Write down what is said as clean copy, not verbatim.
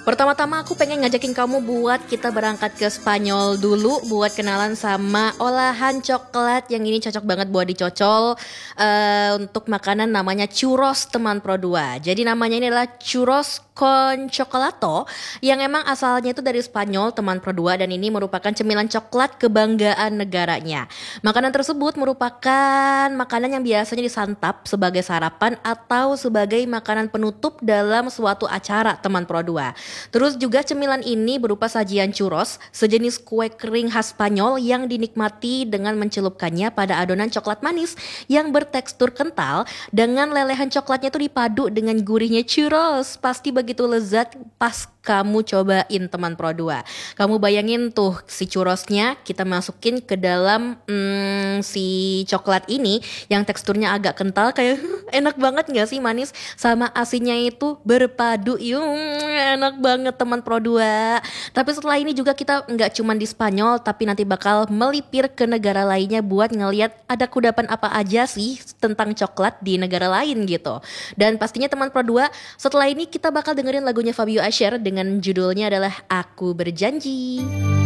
Pertama-tama aku pengen ngajakin kamu buat kita berangkat ke Spanyol dulu buat kenalan sama olahan coklat yang ini cocok banget buat dicocol untuk makanan namanya churros teman Pro 2. Jadi namanya ini adalah churros con cocolato yang emang asalnya itu dari Spanyol teman Pro 2 dan ini merupakan cemilan coklat kebanggaan negaranya. Makanan tersebut merupakan makanan yang biasanya disantap sebagai sarapan atau sebagai makanan penutup dalam suatu acara teman Pro 2. Terus juga cemilan ini berupa sajian churros, sejenis kue kering khas Spanyol yang dinikmati dengan mencelupkannya pada adonan coklat manis yang bertekstur kental dengan lelehan coklatnya itu dipadu dengan gurihnya churros. Pasti begitu lezat pas kamu cobain teman Pro 2. Kamu bayangin tuh si churrosnya kita masukin ke dalam si coklat ini yang teksturnya agak kental kayak enak banget gak sih, manis sama asinnya itu berpadu. Enak banget teman Pro 2. Tapi setelah ini juga kita nggak cuman di Spanyol tapi nanti bakal melipir ke negara lainnya buat ngeliat ada kudapan apa aja sih tentang coklat di negara lain gitu. Dan pastinya teman Pro 2 setelah ini kita bakal dengerin lagunya Fabio Asher dengan judulnya adalah Aku Berjanji.